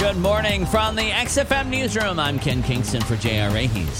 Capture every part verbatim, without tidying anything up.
Good morning from the X F M Newsroom. I'm Ken Kingston for J R Rahis.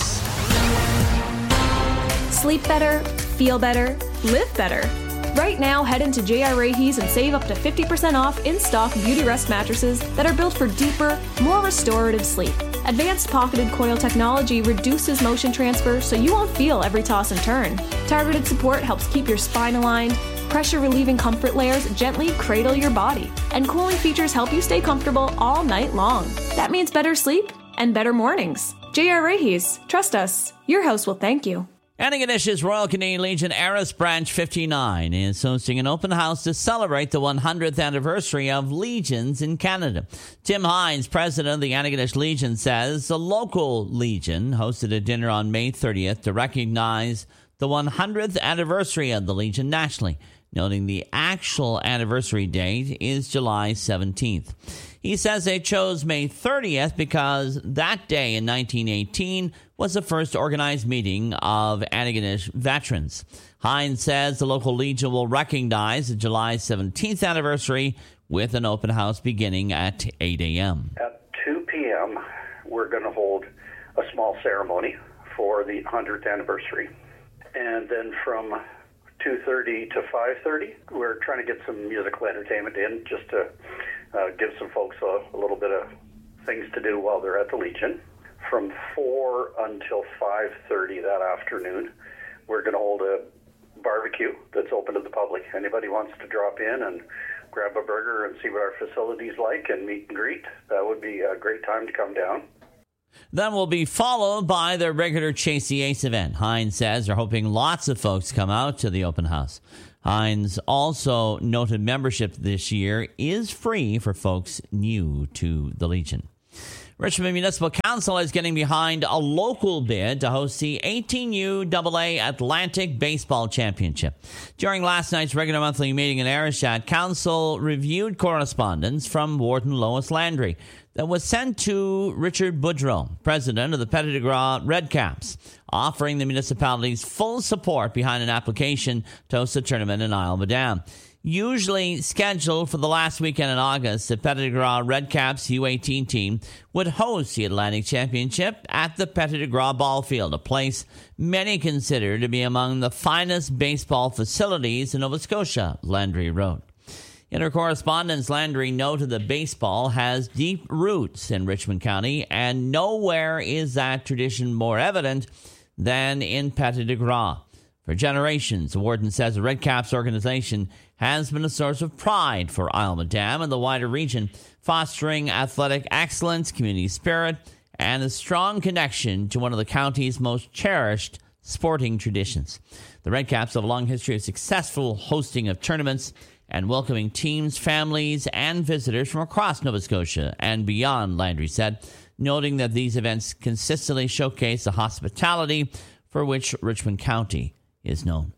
Sleep better, feel better, live better. Right now, head into J R Rahis and save up to fifty percent off in-stock Beauty Rest mattresses that are built for deeper, more restorative sleep. Advanced pocketed coil technology reduces motion transfer so you won't feel every toss and turn. Targeted support helps keep your spine aligned. Pressure-relieving comfort layers gently cradle your body. And cooling features help you stay comfortable all night long. That means better sleep and better mornings. J R Rahis, trust us. Your house will thank you. Antigonish Royal Canadian Legion Aris Branch fifty-nine is hosting an open house to celebrate the one hundredth anniversary of Legions in Canada. Tim Hines, president of the Antigonish Legion, says the local Legion hosted a dinner on May thirtieth to recognize the one hundredth anniversary of the Legion nationally, noting the actual anniversary date is July seventeenth. He says they chose May thirtieth because that day in nineteen eighteen was the first organized meeting of Antigonish veterans. Hines says the local Legion will recognize the July seventeenth anniversary with an open house beginning at eight a.m. At two p.m., we're going to hold a small ceremony for the one hundredth anniversary. And then from two thirty to five thirty, we're trying to get some musical entertainment in just to uh, give some folks a, a little bit of things to do while they're at the Legion. From four until five thirty that afternoon, we're going to hold a barbecue that's open to the public. Anybody wants to drop in and grab a burger and see what our facility's like and meet and greet, that would be a great time to come down. Then will be followed by the regular Chase the Ace event. Hines says they're hoping lots of folks come out to the open house. Hines also noted membership this year is free for folks new to the Legion. Richmond Municipal Council is getting behind a local bid to host the eighteen U double A Atlantic Baseball Championship. During last night's regular monthly meeting in Arishat, Council reviewed correspondence from Warden Lois Landry that was sent to Richard Boudreau, president of the Petit de Gras Redcaps, offering the municipality's full support behind an application to host a tournament in Isle Madame. Usually scheduled for the last weekend in August, the Petit de Gras Redcaps U eighteen team would host the Atlantic Championship at the Petit de Gras Ball Field, a place many consider to be among the finest baseball facilities in Nova Scotia, Landry wrote. In her correspondence, Landry noted that baseball has deep roots in Richmond County, and nowhere is that tradition more evident than in Petit de Gras. For generations, the warden says the Redcaps organization has been a source of pride for Isle Madame and the wider region, fostering athletic excellence, community spirit, and a strong connection to one of the county's most cherished sporting traditions. The Redcaps have a long history of successful hosting of tournaments and welcoming teams, families, and visitors from across Nova Scotia and beyond, Landry said, noting that these events consistently showcase the hospitality for which Richmond County is known.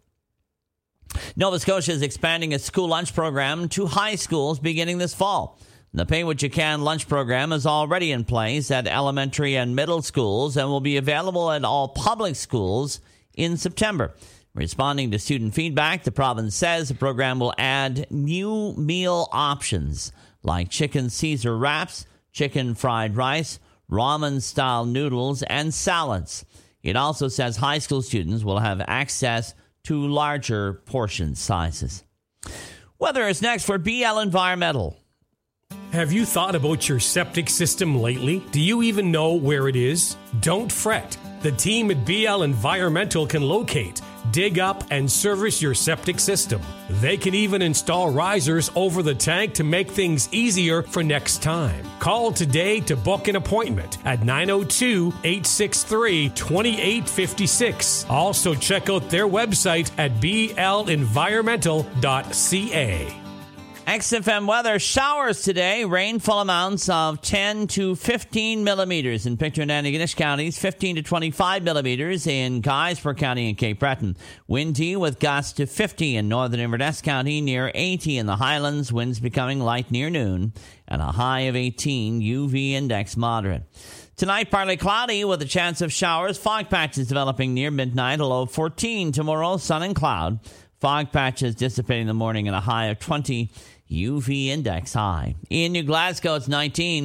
Nova Scotia is expanding its school lunch program to high schools beginning this fall. The Pay What You Can lunch program is already in place at elementary and middle schools and will be available at all public schools in September. Responding to student feedback, the province says the program will add new meal options like chicken Caesar wraps, chicken fried rice, ramen-style noodles, and salads. It also says high school students will have access to larger portion sizes. Weather is next for B L Environmental. Have you thought about your septic system lately? Do you even know where it is? Don't fret. The team at B L Environmental can locate, dig up, and service your septic system. They can even install risers over the tank to make things easier for next time. Call today to book an appointment at nine oh two, eight six three, two eight five six. Also check out their website at b l environmental dot c a. X F M weather, showers today, rainfall amounts of ten to fifteen millimeters in Pictou and Antigonish counties, fifteen to twenty-five millimeters in Guysborough County and Cape Breton. Windy with gusts to fifty in northern Inverness County, near eighty in the Highlands, winds becoming light near noon, and a high of eighteen, U V index moderate. Tonight, partly cloudy with a chance of showers, fog patches developing near midnight, a low of fourteen. Tomorrow, sun and cloud, fog patches dissipating in the morning and a high of twenty. U V index high. In New Glasgow, it's nineteen.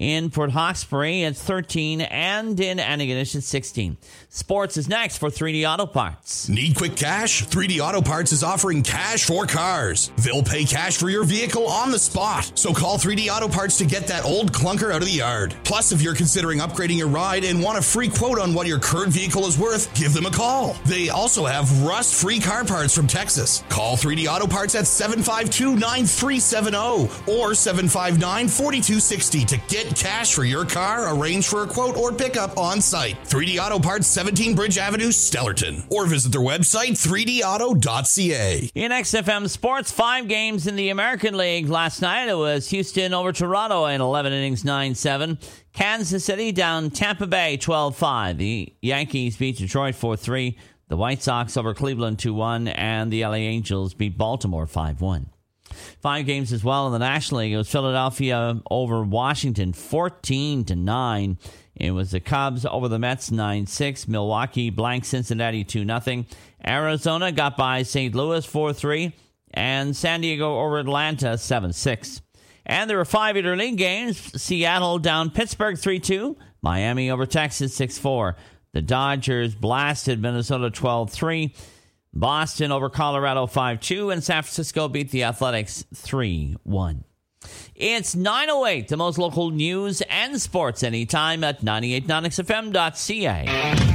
In Port Hawkesbury, it's thirteen, and in Antigonish, it's sixteen. Sports is next for three D Auto Parts. Need quick cash? three D Auto Parts is offering cash for cars. They'll pay cash for your vehicle on the spot. So call three D Auto Parts to get that old clunker out of the yard. Plus, if you're considering upgrading your ride and want a free quote on what your current vehicle is worth, give them a call. They also have rust-free car parts from Texas. Call three D Auto Parts at seven five two, nine three seven zero or seven five nine, four two six zero to get cash for your car, arrange for a quote, or pick up on site. three D Auto Parts, seventeen Bridge Avenue, Stellarton. Or visit their website, three d auto dot c a. In X F M Sports, five games in the American League last night. It was Houston over Toronto in eleven innings, nine seven. Kansas City down Tampa Bay twelve five. The Yankees beat Detroit four three. The White Sox over Cleveland two one. And the L A Angels beat Baltimore five one. Five games as well in the National League. It was Philadelphia over Washington fourteen to nine. It was the Cubs over the Mets nine six. Milwaukee blanked Cincinnati two nothing. Arizona got by Saint Louis four three. And San Diego over Atlanta seven six. And there were five interleague games. Seattle down Pittsburgh three two. Miami over Texas six four. The Dodgers blasted Minnesota twelve three. Boston over Colorado five two. And San Francisco beat the Athletics three one. It's nine oh eight, the most local news and sports anytime at nine eighty-nine X F M dot C A.